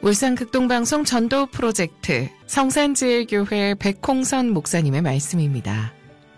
울산 극동방송 전도 프로젝트 성산제일교회 백홍선 목사님의 말씀입니다.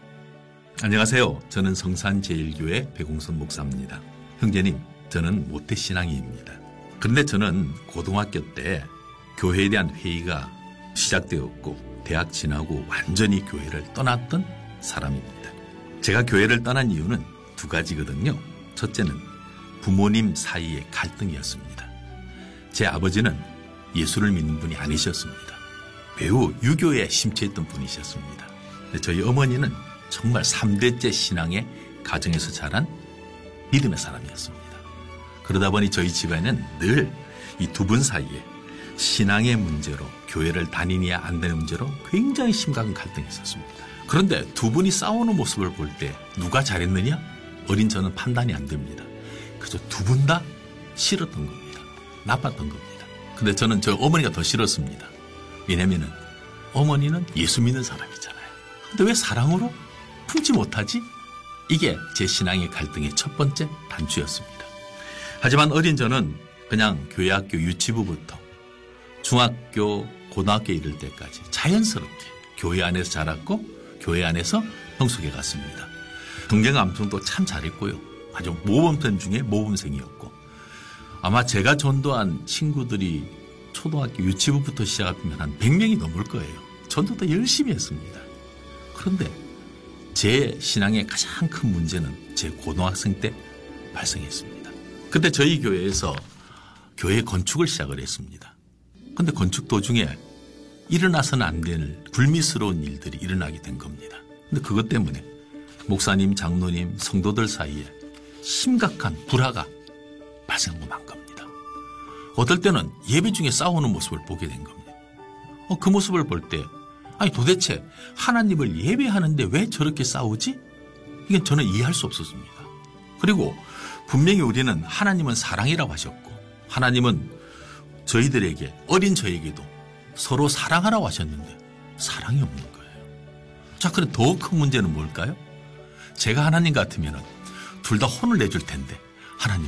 안녕하세요. 저는 성산제일교회 백홍선 목사입니다. 형제님, 저는 모태신앙인입니다. 그런데 저는 고등학교 때 교회에 대한 회의가 시작되었고 대학 지나고 완전히 교회를 떠났던 사람입니다. 제가 교회를 떠난 이유는 두 가지거든요. 첫째는 부모님 사이의 갈등이었습니다. 제 아버지는 예수를 믿는 분이 아니셨습니다. 매우 유교에 심취했던 분이셨습니다. 저희 어머니는 정말 3대째 신앙의 가정에서 자란 믿음의 사람이었습니다. 그러다 보니 저희 집안에는 늘 이 두 분 사이에 신앙의 문제로 교회를 다니냐 안 되는 문제로 굉장히 심각한 갈등이 있었습니다. 그런데 두 분이 싸우는 모습을 볼 때 누가 잘했느냐? 어린 저는 판단이 안 됩니다. 그래서 두 분 다 싫었던 겁니다. 나빴던 겁니다. 근데 저는 저 어머니가 더 싫었습니다. 왜냐면은 어머니는 예수 믿는 사람이잖아요. 근데 왜 사랑으로 품지 못하지? 이게 제 신앙의 갈등의 첫 번째 단추였습니다. 하지만 어린 저는 그냥 교회학교 유치부부터 중학교, 고등학교 이를 때까지 자연스럽게 교회 안에서 자랐고 교회 안에서 성숙해 갔습니다. 동경 암송도 참 잘했고요. 아주 모범생 중에 모범생이었고 아마 제가 전도한 친구들이 초등학교 유치부부터 시작하면 한 100명이 넘을 거예요. 전도도 열심히 했습니다. 그런데 제 신앙의 가장 큰 문제는 제 고등학생 때 발생했습니다. 그때 저희 교회에서 교회 건축을 시작을 했습니다. 그런데 건축 도중에 일어나서는 안 될 불미스러운 일들이 일어나게 된 겁니다. 근데 그것 때문에 목사님, 장로님, 성도들 사이에 심각한 불화가 발생하고 만 겁니다. 어떨 때는 예배 중에 싸우는 모습을 보게 된 겁니다. 그 모습을 볼 때 아니 도대체 하나님을 예배하는데 왜 저렇게 싸우지? 이건 저는 이해할 수 없었습니다. 그리고 분명히 우리는 하나님은 사랑이라고 하셨고 하나님은 저희들에게 어린 저에게도 서로 사랑하라고 하셨는데 사랑이 없는 거예요. 자, 그럼 더 큰 문제는 뭘까요? 제가 하나님 같으면 둘 다 혼을 내줄 텐데 하나님